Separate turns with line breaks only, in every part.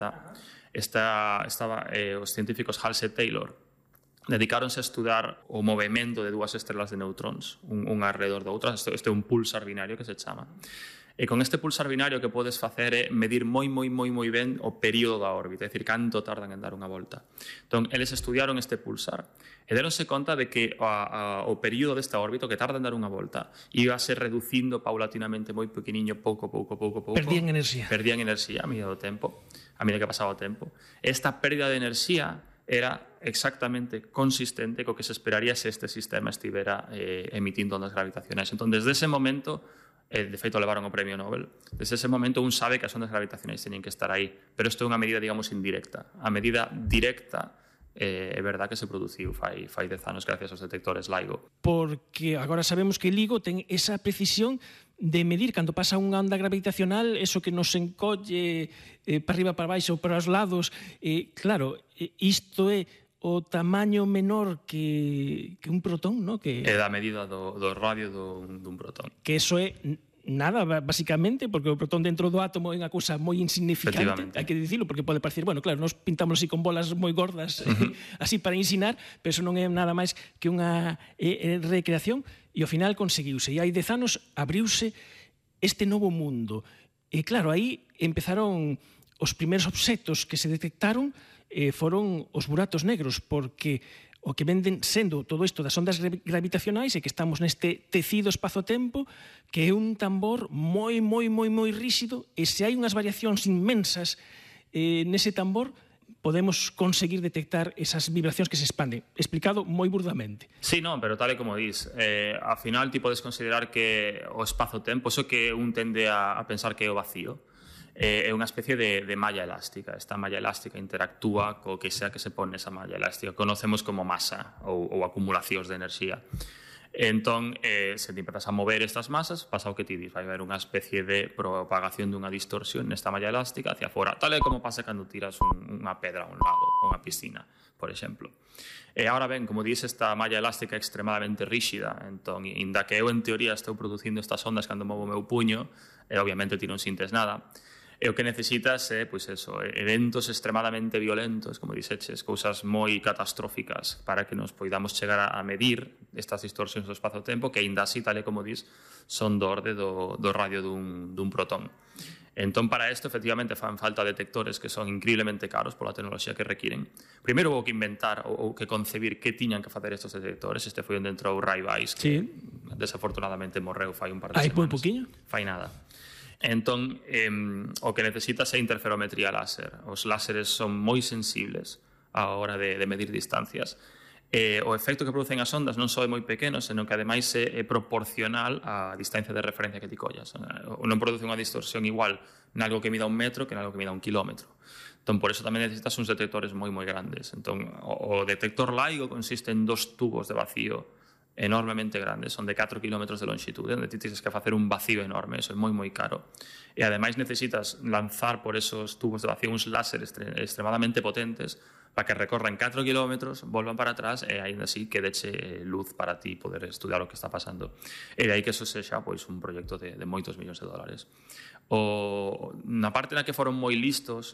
os científicos Halsey e Taylor dedicáronse a estudar o movemento de dúas estrelas de neutróns, un alrededor da outra. Este é un pulsar binario que se chama. E con este pulsar binario que podes facer é medir moi ben o período da órbita, é dicir, canto tardan en dar unha volta. Entón, eles estudiaron este pulsar e deronse conta de que o período desta órbita, que tarda en dar unha volta, iba a ser reducindo paulatinamente moi pequeniño, pouco.
Perdían enerxía
a medida do tempo, a medida que pasaba o tempo. Esta pérdida de enerxía era exactamente consistente co que se esperaría se este sistema estivera emitindo ondas gravitacionais. Entón, desde ese momento, de feito levaron o premio Nobel, desde ese momento un sabe que as ondas gravitacionais teñen que estar aí, pero isto é unha medida, digamos, indirecta. A medida directa é verdad que se produciu fai 10 anos gracias aos detectores LIGO.
Porque agora sabemos que LIGO ten esa precisión de medir cando pasa unha onda gravitacional, eso que nos encolle para arriba, para baixo, para os lados. Claro, isto é o tamaño menor que un protón, ¿no?
É da medida do radio dun protón.
Que eso é nada, basicamente, porque o protón dentro do átomo é unha cousa moi insignificante, hai que dicilo, porque pode parecer, bueno, claro, nos pintamos así con bolas moi gordas, así para ensinar, pero eso non é nada máis que unha recreación, e ao final conseguiuse. E hai 10 anos abriuse este novo mundo. E claro, aí empezaron os primeiros obxectos que se detectaron foron os buratos negros, porque o que venden sendo todo isto das ondas gravitacionais é que estamos neste tecido espazo-tempo que é un tambor moi ríxido, e se hai unhas variacións inmensas nese tambor, podemos conseguir detectar esas vibracións que se expanden. Explicado moi burdamente.
Sí, non, pero tal e como dis, ao final ti podes considerar que o espazo-tempo, eso que un tende a pensar que é o vacío, é unha especie de malla elástica. Esta malla elástica interactúa co que sea que se pone esa malla elástica. Conocemos como masa ou acumulacións de enerxía. Entón, se ti empezas a mover estas masas, pasa o que ti dis, vai haber unha especie de propagación dunha distorsión nesta malla elástica hacia fora, tal e como pasa cando tiras unha pedra a un lago, unha piscina, por exemplo. E agora ben, como dis, esta malla elástica é extremadamente ríxida, entón, inda que eu en teoría estou producindo estas ondas cando movo o meu puño, e obviamente ti non sintes nada, e o que necesitas é, pois eso, eventos extremadamente violentos, como dixeches, cousas moi catastróficas para que nos poidamos chegar a medir estas distorsións do espazo-tempo, que aínda así, tal e como dis, son do orde do radio dun protón. Entón, para isto, efectivamente, fan falta detectores que son increíblemente caros pola tecnoloxía que requiren. Primeiro, houve que inventar ou que concebir que tiñan que facer estos detectores. Este foi onde entrou Ray Weiss, que desafortunadamente morreu fai un par de semanas.
Hai moi poquinho?
Fai nada. Entón, o que necesitas é interferometría láser. Os láseres son moi sensibles á hora de medir distancias. O efecto que producen as ondas non só é moi pequeno, senón que ademais é proporcional á distancia de referencia que ti collas. Non produce unha distorsión igual nalgo que mida 1 metro que nalgo que mida 1 kilómetro. Entón, por eso tamén necesitas uns detectores moi grandes. Entón, o detector LIGO consiste en 2 tubos de vacío enormemente grandes, son de 4 kilómetros de longitude, onde ti tens que facer un vacío enorme, eso é moi caro. E ademais necesitas lanzar por esos tubos de vacío uns láseres extremadamente potentes para que recorran 4 kilómetros, volvan para atrás e aínda así que deche luz para ti poder estudiar o que está pasando. E de aí que eso sexa pois, un proxecto de moitos millóns de dólares. Na parte na que foron moi listos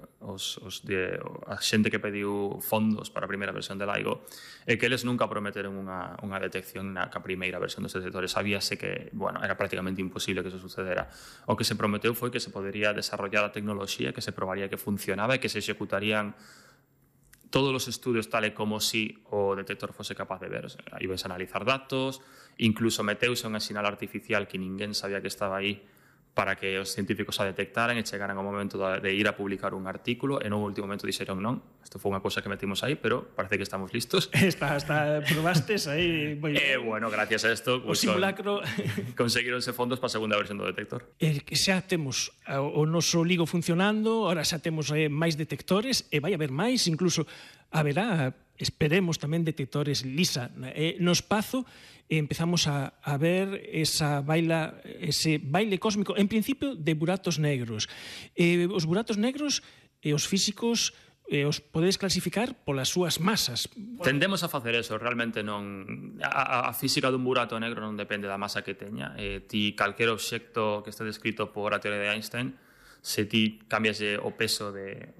a xente que pediu fondos para a primeira versión de LIGO é que eles nunca prometeron unha detección na primeira versión dos detectores. Sabíase que, era prácticamente imposible que eso sucedera. O que se prometeu foi que se podería desarrollar a tecnoloxía, que se probaría que funcionaba e que se executarían todos os estudios tal e como si o detector fose capaz de ver. Ibas a analizar datos, incluso meteuse unha sinal artificial que ninguén sabía que estaba aí para que os científicos a detectaran e chegaran ao momento de ir a publicar un artículo e no último momento dixeron non, isto foi unha cousa que metimos aí, pero parece que estamos listos.
Probastes aí.
Gracias a isto
o simulacro
conseguironse fondos para a segunda versión do detector.
Que xa temos o noso LIGO funcionando, ahora xa temos máis detectores e vai haber máis, incluso haberá, esperemos tamén, detectores LISA no espazo. Empezamos a ver ese baile cósmico, en principio, de buratos negros. Os buratos negros, os físicos, os podedes clasificar polas súas masas.
Tendemos a facer eso, realmente non. A física dun burato negro non depende da masa que teña. Ti, calquer obxecto que este descrito por a teoría de Einstein, se ti cambias o peso